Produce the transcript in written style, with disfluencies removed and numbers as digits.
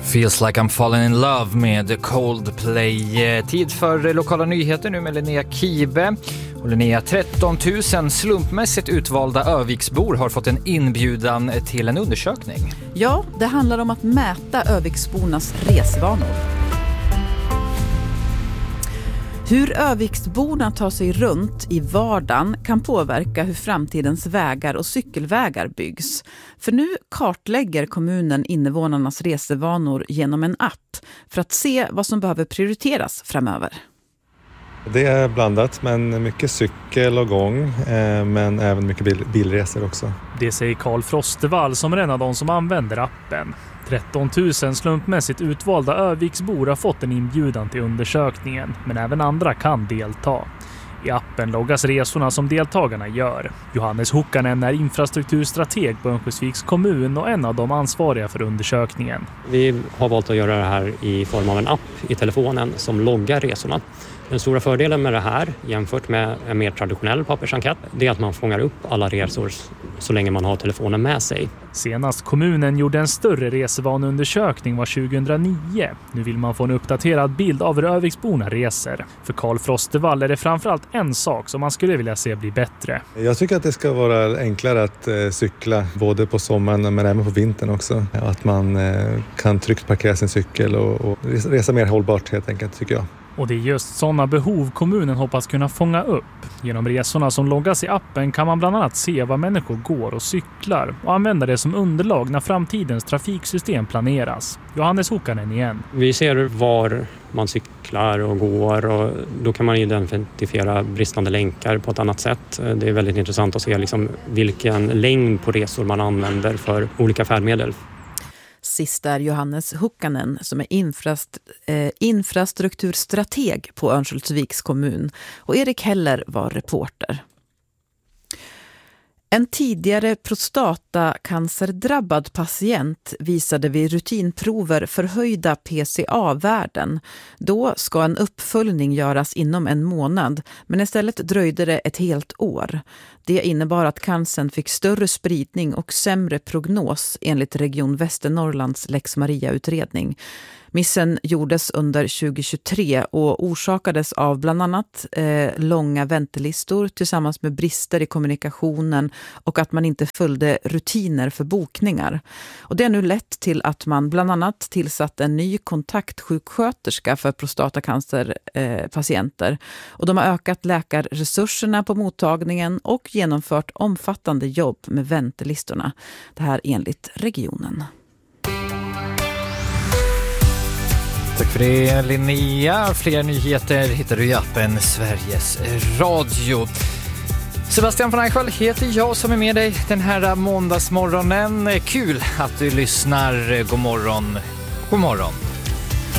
Feels like I'm falling in love med Coldplay. Tid för lokala nyheter nu med Linnea Kibe. Och Linnea, 13 000 slumpmässigt utvalda Öviksbor har fått en inbjudan till en undersökning. Ja, det handlar om att mäta Öviksbornas resvanor. Hur Öviksborna tar sig runt i vardagen kan påverka hur framtidens vägar och cykelvägar byggs. För nu kartlägger kommunen invånarnas resevanor genom en app för att se vad som behöver prioriteras framöver. Det är blandat, men mycket cykel och gång, men även mycket bilresor också. Det säger Karl Frostevall som är en av de som använder appen. 13 000 slumpmässigt utvalda Öviksbor har fått en inbjudan till undersökningen, men även andra kan delta. I appen loggas resorna som deltagarna gör. Johannes Hukkanen är infrastrukturstrateg på Örnsköldsviks kommun och en av de ansvariga för undersökningen. Vi har valt att göra det här i form av en app i telefonen som loggar resorna. Den stora fördelen med det här jämfört med en mer traditionell pappersenkät, det är att man fångar upp alla resor så länge man har telefonen med sig. Senast kommunen gjorde en större resevaneundersökning var 2009. Nu vill man få en uppdaterad bild av hur Öviksborna reser. För Karl Frostevall är det framförallt en sak som man skulle vilja se bli bättre. Jag tycker att det ska vara enklare att cykla både på sommaren men även på vintern också. Att man kan tryggt parkera sin cykel och resa mer hållbart helt enkelt, tycker jag. Och det är just sådana behov kommunen hoppas kunna fånga upp. Genom resorna som loggas i appen kan man bland annat se vad människor går och cyklar och använda det som underlag när framtidens trafiksystem planeras. Johannes Hukkanen igen. Vi ser var man cyklar och går och då kan man identifiera bristande länkar på ett annat sätt. Det är väldigt intressant att se vilken längd på resor man använder för olika färdmedel. Sist är Johannes Hukkanen som är infrastrukturstrateg på Örnsköldsviks kommun och Erik Heller var reporter. En tidigare prostatacancerdrabbad patient visade vid rutinprover förhöjda PCA-värden. Då ska en uppföljning göras inom en månad, men istället dröjde det ett helt år. Det innebar att cancern fick större spridning och sämre prognos enligt Region Västernorrlands Lex Maria-utredning. Missen gjordes under 2023 och orsakades av bland annat långa väntelistor tillsammans med brister i kommunikationen och att man inte följde rutiner för bokningar. Och det har nu lett till att man bland annat tillsatt en ny kontaktsjuksköterska för prostatacancerpatienter. Och de har ökat läkarresurserna på mottagningen och genomfört omfattande jobb med väntelistorna. Det här enligt regionen. Tack för det, Linnea. Fler nyheter hittar du i appen Sveriges Radio. Sebastian von Eichwald heter jag som är med dig den här måndagsmorgonen. Kul att du lyssnar. God morgon. God morgon.